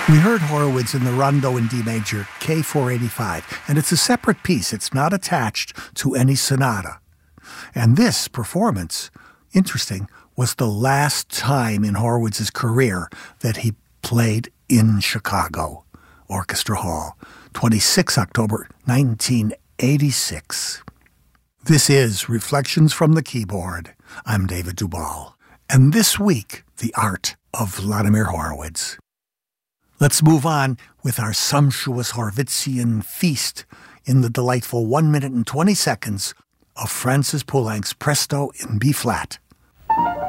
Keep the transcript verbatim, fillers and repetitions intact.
We heard Horowitz in the Rondo in D major, K four eighty-five, and it's a separate piece. It's not attached to any sonata. And this performance, interesting, was the last time in Horowitz's career that he played in Chicago Orchestra Hall, the twenty-sixth of October, nineteen eighty-six. This is Reflections from the Keyboard. I'm David Duvall. And this week, the art of Vladimir Horowitz. Let's move on with our sumptuous Horowitzian feast in the delightful one minute and twenty seconds of Francis Poulenc's Presto in B-flat.